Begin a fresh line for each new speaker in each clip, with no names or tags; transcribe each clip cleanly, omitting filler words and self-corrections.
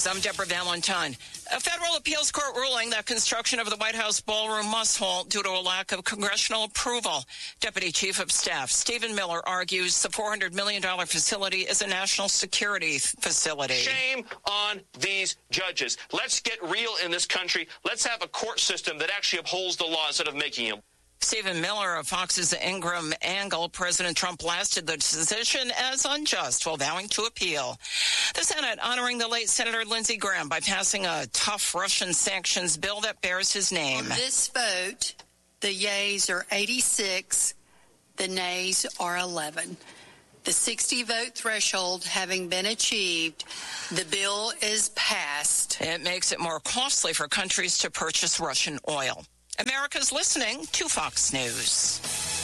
I'm Deborah Valentine. A federal appeals court ruling that construction of the White House ballroom must halt due to a lack of congressional approval. Deputy Chief of Staff Stephen Miller argues the $400 million facility is a national security facility.
Shame on these judges. Let's get real in this country. Let's have a court system that actually upholds the law instead of making them.
Stephen Miller of Fox's Ingram Angle. President Trump blasted the decision as unjust while vowing to appeal. The Senate honoring the late Senator Lindsey Graham by passing a tough Russian sanctions bill that bears his name.
On this vote, the yeas are 86, the nays are 11. The 60-vote threshold having been achieved, the bill is passed.
It makes it more costly for countries to purchase Russian oil. America's listening to Fox News.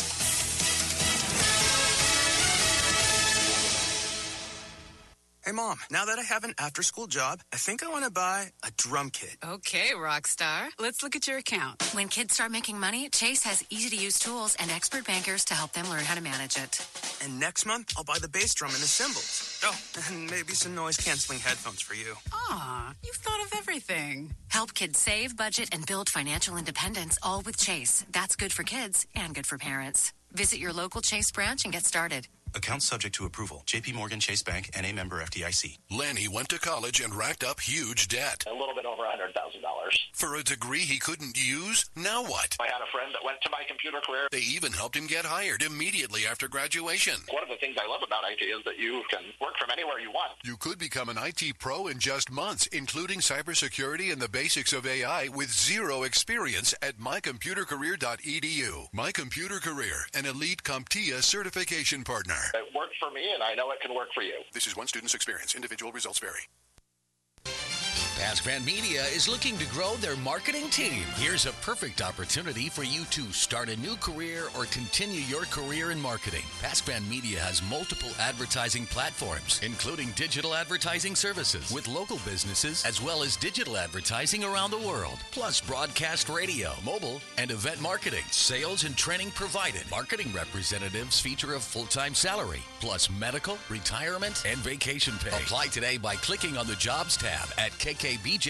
Hey, Mom, now that I have an after-school job, I think I want to buy a drum kit.
Okay, Rockstar. Let's look at your account.
When kids start making money, Chase has easy-to-use tools and expert bankers to help them learn how to manage it.
And next month, I'll buy the bass drum and the cymbals. Oh, and maybe some noise-canceling headphones for you.
Aw, you've thought of everything.
Help kids save, budget, and build financial independence, all with Chase. That's good for kids and good for parents. Visit your local Chase branch and get started.
Accounts subject to approval. J.P. Morgan Chase Bank, N.A. member FDIC.
Lanny went to college and racked up huge debt.
A little bit over $100,000.
For a degree he couldn't use? Now what?
I had a friend that went to My Computer Career.
They even helped him get hired immediately after graduation.
One of the things I love about IT is that you can work from anywhere you want.
You could become an IT pro in just months, including cybersecurity and the basics of AI with zero experience at mycomputercareer.edu. My Computer Career, an elite CompTIA certification partner.
It worked for me, and I know it can work for you.
This is one student's experience. Individual results vary.
PaskVan Media is looking to grow their marketing team. Here's a perfect opportunity for you to start a new career or continue your career in marketing. PaskVan Media has multiple advertising platforms, including digital advertising services with local businesses, as well as digital advertising around the world, plus broadcast radio, mobile, and event marketing. Sales and training provided. Marketing representatives feature a full-time salary, plus medical, retirement, and vacation pay. Apply today by clicking on the Jobs tab at kkbj.com.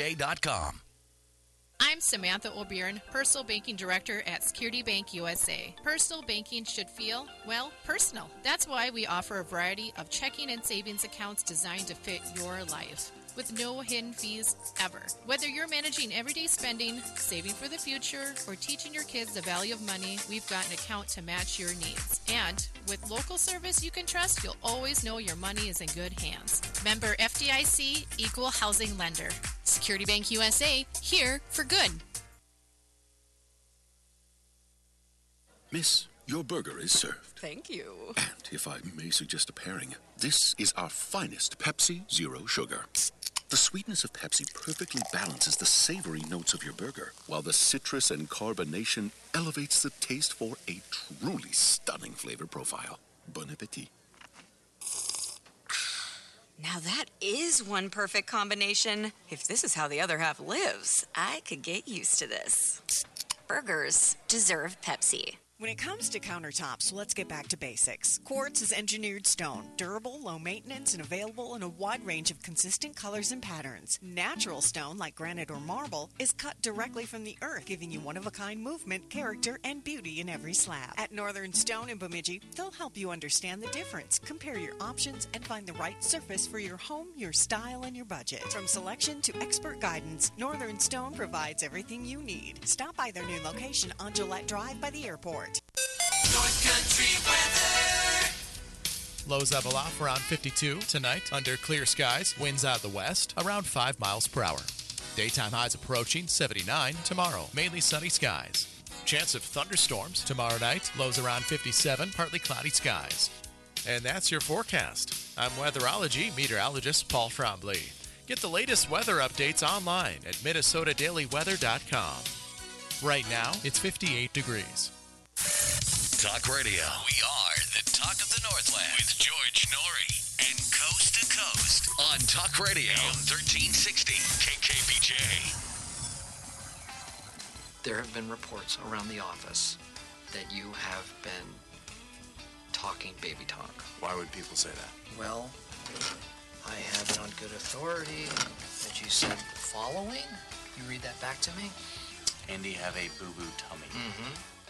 I'm Samantha O'Byrne, Personal Banking Director at Security Bank USA. Personal banking should feel, well, personal. That's why we offer a variety of checking and savings accounts designed to fit your life, with no hidden fees ever. Whether you're managing everyday spending, saving for the future, or teaching your kids the value of money, we've got an account to match your needs. And with local service you can trust, you'll always know your money is in good hands. Member FDIC, Equal Housing Lender. Security Bank USA, here for good.
Miss, your burger is served.
Thank you.
And if I may suggest a pairing, this is our finest Pepsi Zero Sugar. The sweetness of Pepsi perfectly balances the savory notes of your burger, while the citrus and carbonation elevates the taste for a truly stunning flavor profile. Bon appetit.
Now that is one perfect combination. If this is how the other half lives, I could get used to this. Burgers deserve Pepsi.
When it comes to countertops, let's get back to basics. Quartz is engineered stone, durable, low maintenance, and available in a wide range of consistent colors and patterns. Natural stone, like granite or marble, is cut directly from the earth, giving you one-of-a-kind movement, character, and beauty in every slab. At Northern Stone in Bemidji, they'll help you understand the difference, compare your options, and find the right surface for your home, your style, and your budget. From selection to expert guidance, Northern Stone provides everything you need. Stop by their new location on Gillette Drive by the airport.
North Country weather.
Lows level off around 52 tonight under clear skies. Winds out of the west around 5 miles per hour. Daytime highs approaching 79 tomorrow. Mainly sunny skies. Chance of thunderstorms tomorrow night. Lows around 57, partly cloudy skies. And that's your forecast. I'm weatherology meteorologist Paul Trombley. Get the latest weather updates online at minnesotadailyweather.com. Right now, it's 58 degrees.
Talk Radio. We are the talk of the Northland with George Norrie and Coast to Coast on Talk Radio 1360 KKBJ.
There have been reports around the office that you have been talking baby talk.
Why would people say that?
Well, I have it on good authority that you said following. You read that back to me?
Andy have a boo-boo tummy.
Mm-hmm.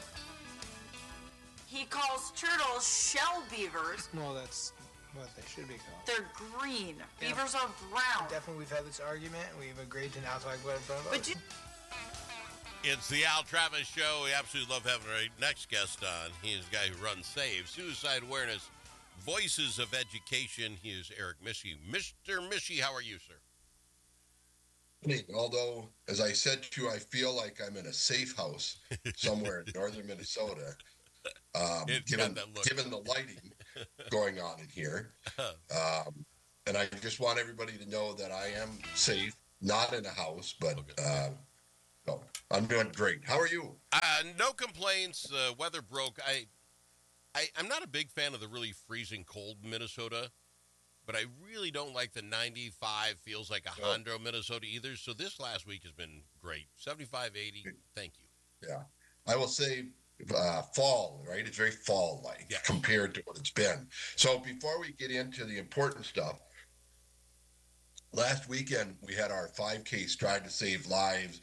He calls turtles shell beavers.
Well, that's what they should be called.
They're green. Yeah. Beavers are brown.
Definitely, we've had this argument. We've agreed to now talk about it.
But
it's the Al Travis Show. We absolutely love having our next guest on. He is the guy who runs SAVE, Suicide Awareness, Voices of Education. He is Eric Mischie. Mr. Mischie, how are you, sir?
Although, as I said to you, I feel like I'm in a safe house somewhere in northern Minnesota, given the lighting going on in here. And I just want everybody to know that I am safe, not in a house, but no, I'm doing great. How are you?
No complaints. Weather broke. I'm not a big fan of the really freezing cold Minnesota, but I really don't like the 95 feels like a Hondo, Minnesota either. So this last week has been great. 75, 80. Thank you.
Yeah. I will say fall, right? It's very fall-like compared to what it's been. So before we get into the important stuff, last weekend we had our 5K Stride to Save Lives.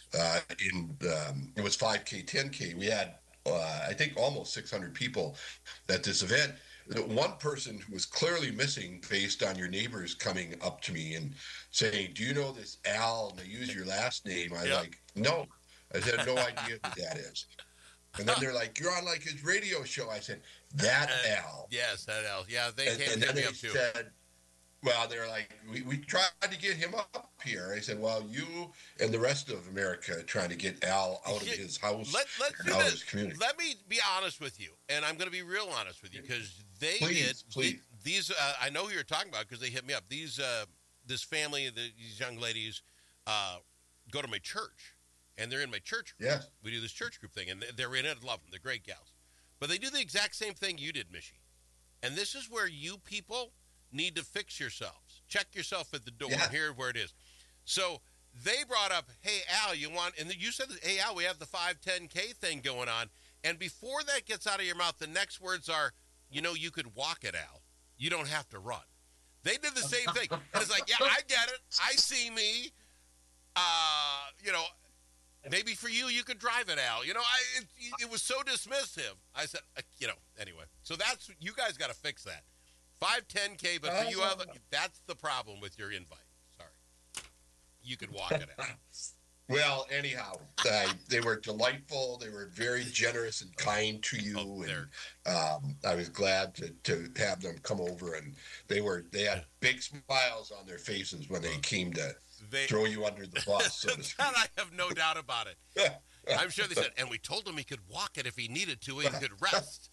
It was 5K, 10K. We had, I think, almost 600 people at this event. One person who was clearly missing based on your neighbors coming up to me and saying, do you know this Al? And they use your last name. I was like, no. I said, no idea who that is. And then they're like, you're on like his radio show. I said, that Al.
Yes, that Al. Yeah, they came
and then
me
they
up too.
said, well, they're like, we tried to get him up here. I said, well, you and the rest of America are trying to get Al out of his house, out of his community.
Let me be honest with you, and I'm going to be real honest with you, because please. These I know who you're talking about because they hit me up. These this family, these young ladies, go to my church, and they're in my church group.
Yes.
We do this church group thing, and they're in it. I love them. They're great gals. But they do the exact same thing you did, Mischie. And this is where you people need to fix yourselves. Check yourself at the door. Yeah. Here where it is. So they brought up, hey, Al, you want, and you said, hey, Al, we have the 5-10K thing going on. And before that gets out of your mouth, the next words are, you know, you could walk it, Al. You don't have to run. They did the same thing. And it's like, yeah, I get it. I see me. You know, maybe for you, you could drive it, Al. You know, it was so dismissive. I said, you know, anyway. So that's, you guys got to fix that. 5-10K, but for you, that's the problem with your invite. Sorry. You could walk it out.
Well, anyhow, they were delightful. They were very generous and kind to you, and I was glad to have them come over. And they had big smiles on their faces when they came to throw you under the bus. So to speak.
That I have no doubt about it. I'm sure they said, and we told him he could walk it if he needed to. He could rest.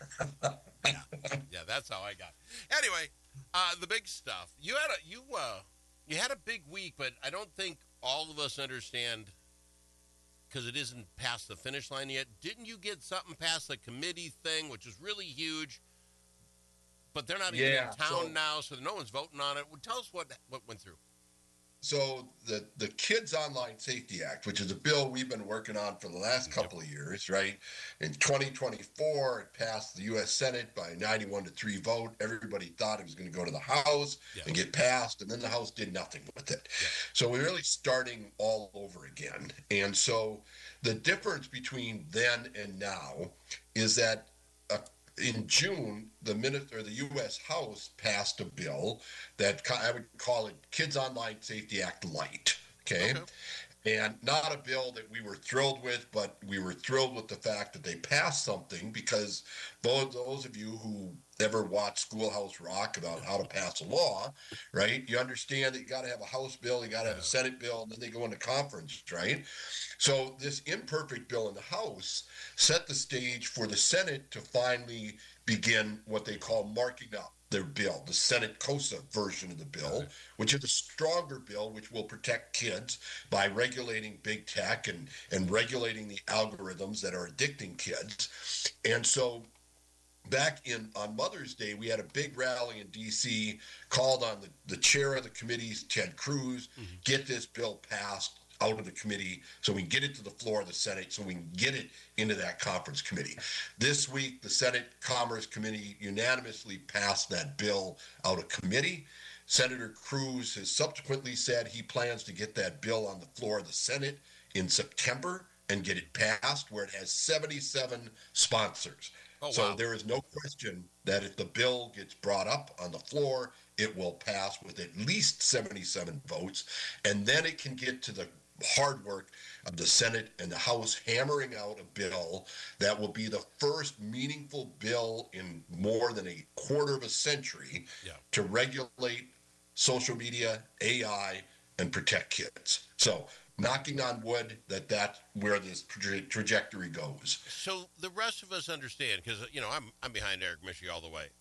Yeah, that's how I got it. Anyway, the big stuff. You had a big week, but I don't think all of us understand, because it isn't past the finish line yet. Didn't you get something past the committee thing, which is really huge, but they're not even in town now, so no one's voting on it? Well, tell us what went through.
So the Kids Online Safety Act, which is a bill we've been working on for the last couple of years, right? In 2024, it passed the U.S. Senate by 91-3 vote. Everybody thought it was going to go to the House and get passed, and then the House did nothing with it. Yeah. So we're really starting all over again. And so the difference between then and now is that in June, the U.S. House passed a bill that I would call it Kids Online Safety Act Light, okay? And not a bill that we were thrilled with, but we were thrilled with the fact that they passed something, because those of you who ever watched Schoolhouse Rock about how to pass a law, right, you understand that you got to have a House bill, you got to have a Senate bill, and then they go into conference, right? So this imperfect bill in the House set the stage for the Senate to finally begin what they call marking up their bill, the Senate COSA version of the bill, which is a stronger bill which will protect kids by regulating big tech and regulating the algorithms that are addicting kids. And so back on Mother's Day, we had a big rally in D.C., called on the chair of the committees, Ted Cruz, get this bill passed out of the committee so we can get it to the floor of the Senate, so we can get it into that conference committee. This week, the Senate Commerce Committee unanimously passed that bill out of committee. Senator Cruz has subsequently said he plans to get that bill on the floor of the Senate in September and get it passed, where it has 77 sponsors. So there is no question that if the bill gets brought up on the floor, it will pass with at least 77 votes, and then it can get to the hard work of the Senate and the House hammering out a bill that will be the first meaningful bill in more than a quarter of a century to regulate social media, AI, and protect kids. So knocking on wood that's where this trajectory goes.
So the rest of us understand, because, I'm behind Eric Michie all the way.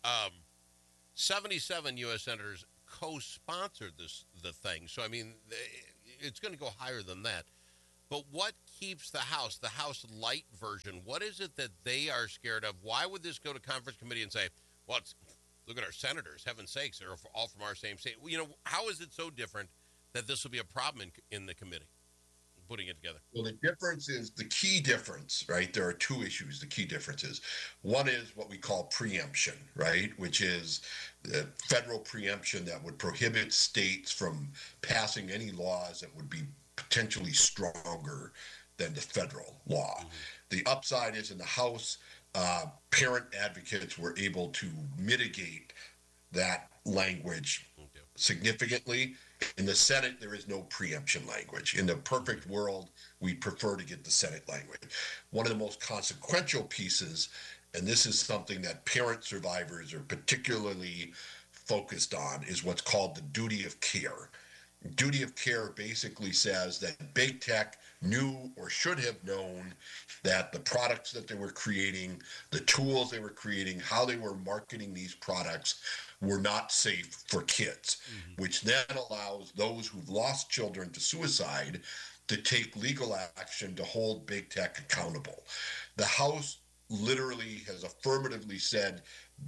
77 U.S. senators co-sponsored the thing. So, I mean, it's going to go higher than that. But what keeps the House light version, what is it that they are scared of? Why would this go to conference committee and say, well, look at our senators, heaven's sakes, they're all from our same state. How is it so different that this will be a problem in the committee, putting it together?
Well, the difference is the key difference, right? There are two issues, the key differences. One is what we call preemption, right? Which is federal preemption that would prohibit states from passing any laws that would be potentially stronger than the federal law. Mm-hmm. The upside is in the House, parent advocates were able to mitigate that language significantly. In the Senate, there is no preemption language. In the perfect world, we prefer to get the Senate language. One of the most consequential pieces, and this is something that parent survivors are particularly focused on, is what's called the duty of care. Duty of care basically says that big tech knew or should have known that the products that they were creating, the tools they were creating, how they were marketing these products were not safe for kids, which then allows those who've lost children to suicide to take legal action to hold big tech accountable. The House literally has affirmatively said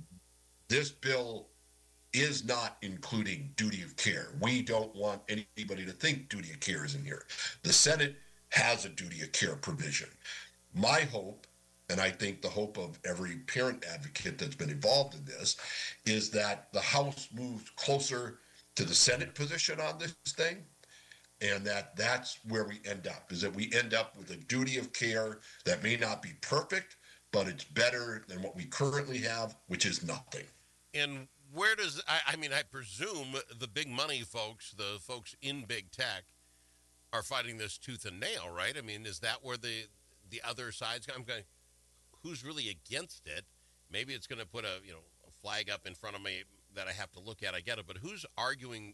this bill is not including duty of care. We don't want anybody to think duty of care is in here. The Senate has a duty of care provision. My hope, and I think the hope of every parent advocate that's been involved in this, is that the House moves closer to the Senate position on this thing, and that's where we end up, is that we end up with a duty of care that may not be perfect, but it's better than what we currently have, which is nothing.
And where does, I presume the big money folks, the folks in big tech, are fighting this tooth and nail, right? I mean, is that where the other side's going? I'm going, who's really against it? Maybe it's going to put a flag up in front of me that I have to look at. I get it, but who's arguing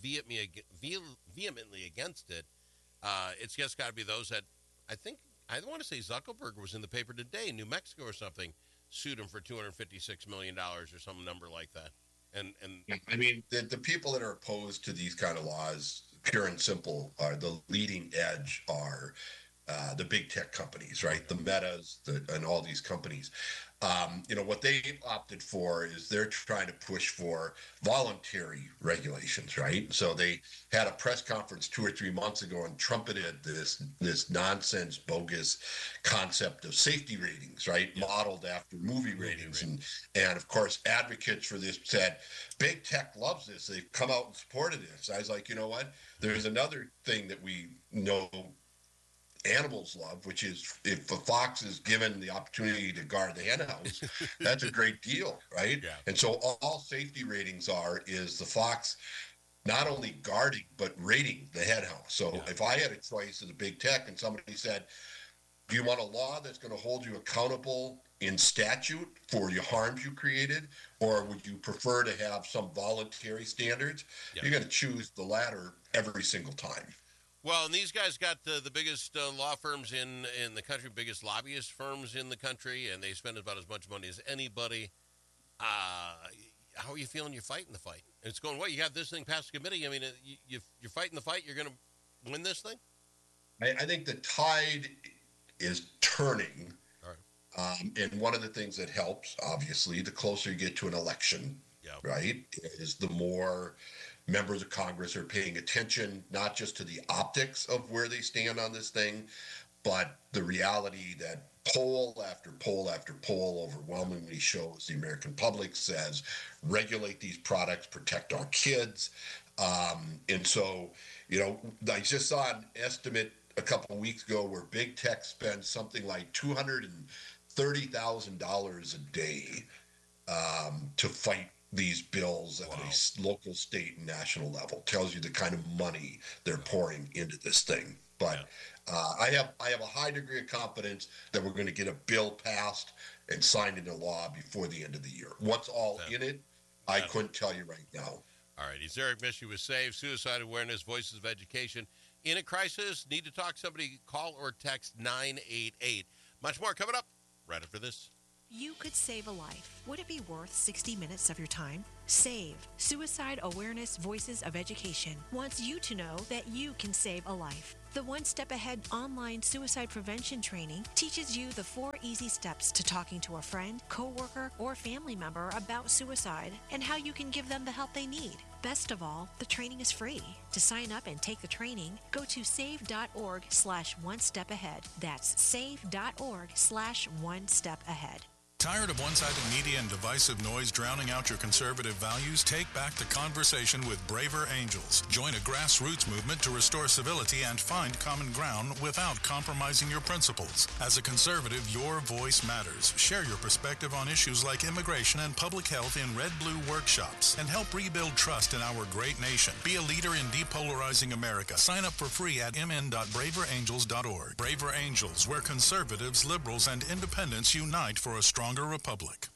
vehemently against it? It's just got to be those that I want to say Zuckerberg was in the paper today, New Mexico or something, sued him for $256 million or some number like that. And
I mean, the people that are opposed to these kind of laws, pure and simple, are the leading edge are the big tech companies, right? The Metas and all these companies. What they opted for is they're trying to push for voluntary regulations, right? So they had a press conference 2 or 3 months ago and trumpeted this nonsense, bogus concept of safety ratings, right? Yeah. Modeled after movie ratings. And of course, advocates for this said, big tech loves this. They've come out and supported this. I was like, you know what? There's another thing that we know animals love, which is if a fox is given the opportunity to guard the hen house, that's a great deal, right? Yeah. And so all safety ratings is the fox not only guarding, but rating the hen house. So if I had a choice as a big tech and somebody said, do you want a law that's going to hold you accountable in statute for your harms you created, or would you prefer to have some voluntary standards? Yeah. You're going to choose the latter every single time.
Well, and these guys got the biggest law firms in the country, biggest lobbyist firms in the country, and they spend about as much money as anybody. How are you feeling you're fighting the fight? And it's going, well, you got this thing past the committee. I mean, you're fighting the fight. You're going to win this thing? I
think the tide is turning.
All right.
And one of the things that helps, obviously, the closer you get to an election, right, is the more members of Congress are paying attention, not just to the optics of where they stand on this thing, but the reality that poll after poll after poll overwhelmingly shows the American public says regulate these products, protect our kids. And so, I just saw an estimate a couple of weeks ago where big tech spends something like $230,000 a day to fight these bills at a local, state, and national level. Tells you the kind of money they're pouring into this thing. But I have a high degree of confidence that we're going to get a bill passed and signed into law before the end of the year. What's all in it, I couldn't tell you right now.
All right. He's Eric Mishy with SAVE, Suicide Awareness, Voices of Education. In a crisis, need to talk to somebody, call or text 988. Much more coming up right after this.
You could save a life. Would it be worth 60 minutes of your time? SAVE, Suicide Awareness Voices of Education, wants you to know that you can save a life. The One Step Ahead online suicide prevention training teaches you the 4 easy steps to talking to a friend, coworker, or family member about suicide and how you can give them the help they need. Best of all, the training is free. To sign up and take the training, go to save.org/one-step-ahead. That's save.org/one-step-ahead.
Tired of one-sided media and divisive noise drowning out your conservative values? Take back the conversation with Braver Angels. Join a grassroots movement to restore civility and find common ground without compromising your principles. As a conservative, your voice matters. Share your perspective on issues like immigration and public health in Red Blue workshops and help rebuild trust in our great nation. Be a leader in depolarizing America. Sign up for free at mn.braverangels.org. Braver Angels, where conservatives, liberals, and independents unite for a stronger republic.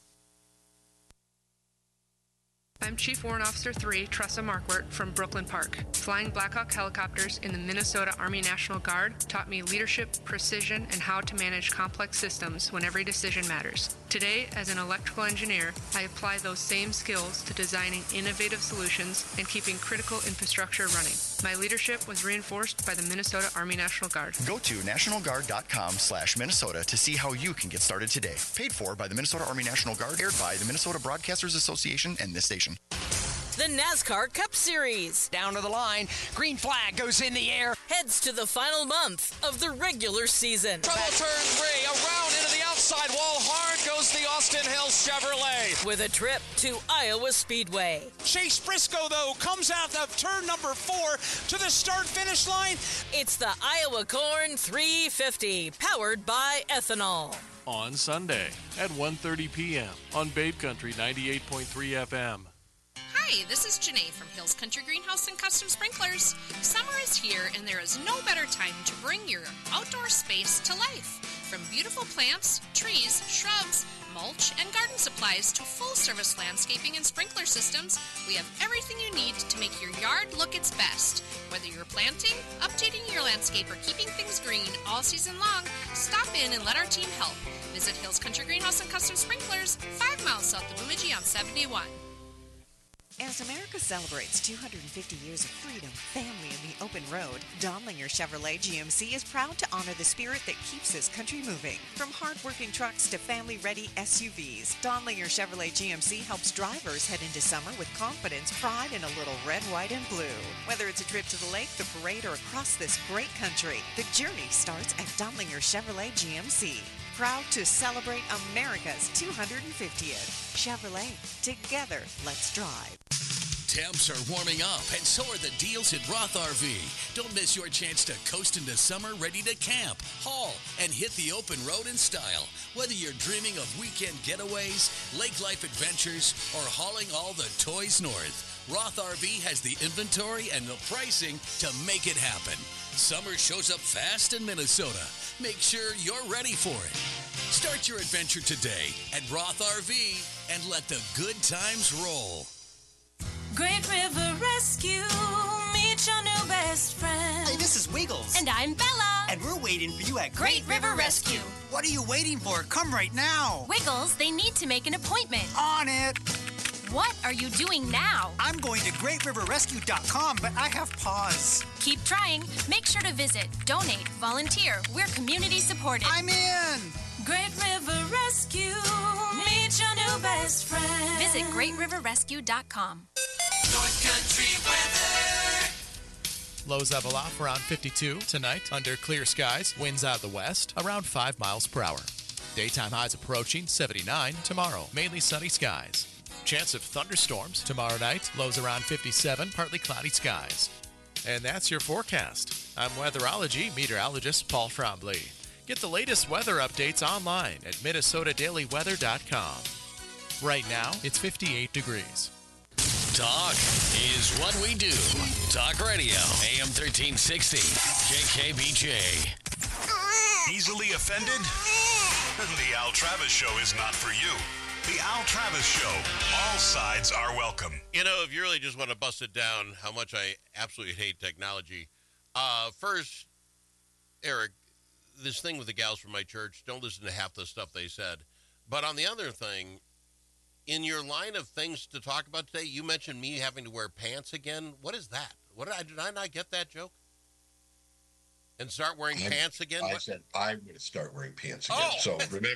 I'm Chief Warrant Officer 3, Tressa Markwart from Brooklyn Park. Flying Black Hawk helicopters in the Minnesota Army National Guard taught me leadership, precision, and how to manage complex systems when every decision matters. Today, as an electrical engineer, I apply those same skills to designing innovative solutions and keeping critical infrastructure running. My leadership was reinforced by the Minnesota Army National Guard.
Go to nationalguard.com/Minnesota to see how you can get started today. Paid for by the Minnesota Army National Guard, aired by the Minnesota Broadcasters Association and this station.
The NASCAR Cup Series. Down to the line, green flag goes in the air. Heads to the final month of the regular season.
Trouble turn 3, around into the outside wall, hard goes the Austin Hill Chevrolet.
With a trip to Iowa Speedway.
Chase Briscoe, though, comes out of turn number 4 to the start-finish line.
It's the Iowa Corn 350, powered by ethanol.
On Sunday at 1:30 p.m. on Babe Country 98.3 FM.
Hi, this is Janae from Hills Country Greenhouse and Custom Sprinklers. Summer is here, and there is no better time to bring your outdoor space to life. From beautiful plants, trees, shrubs, mulch, and garden supplies to full-service landscaping and sprinkler systems, we have everything you need to make your yard look its best. Whether you're planting, updating your landscape, or keeping things green all season long, stop in and let our team help. Visit Hills Country Greenhouse and Custom Sprinklers, 5 miles south of Bemidji on 71.
As America celebrates 250 years of freedom, family, and the open road, Donlinger Chevrolet GMC is proud to honor the spirit that keeps this country moving. From hard-working trucks to family-ready SUVs, Donlinger Chevrolet GMC helps drivers head into summer with confidence, pride, and a little red, white, and blue. Whether it's a trip to the lake, the parade, or across this great country, the journey starts at Donlinger Chevrolet GMC. Proud to celebrate America's 250th. Chevrolet. Together, let's drive.
Temps are warming up, and so are the deals at Roth RV. Don't miss your chance to coast into summer ready to camp, haul, and hit the open road in style. Whether you're dreaming of weekend getaways, lake life adventures, or hauling all the toys north, Roth RV has the inventory and the pricing to make it happen. Summer shows up fast in Minnesota. Make sure you're ready for it. Start your adventure today at Roth RV and let the good times roll.
Great River Rescue, meet your new best friend.
Hey, this is Wiggles.
And I'm Bella.
And we're waiting for you at
Great River Rescue.
What are you waiting for? Come right now.
Wiggles, they need to make an appointment.
On it.
What are you doing now?
I'm going to GreatRiverRescue.com, but I have pause.
Keep trying. Make sure to visit, donate, volunteer. We're community supported.
I'm in.
Great River Rescue, meet your new best friend.
Visit GreatRiverRescue.com.
North Country weather.
Lows level off around 52 tonight under clear skies. Winds out of the west around 5 miles per hour. Daytime highs approaching 79 tomorrow. Mainly sunny skies. Chance of thunderstorms tomorrow night. Lows around 57, partly cloudy skies. And that's your forecast. I'm weatherology meteorologist Paul Trombley. Get the latest weather updates online at minnesotadailyweather.com. Right now, it's 58 degrees.
Talk is what we do. Talk Radio, AM 1360, KKBJ.
Easily offended? The Al Travis Show is not for you. The Al Travis Show. All sides are welcome.
You know, if you really just want to bust it down, how much I absolutely hate technology. First, Eric, this thing with the gals from my church, don't listen to half the stuff they said. But on the other thing, in your line of things to talk about today, you mentioned me having to wear pants again. What is that? Did I not get that joke? And start wearing pants again?
I said I'm going to start wearing pants again. So remember.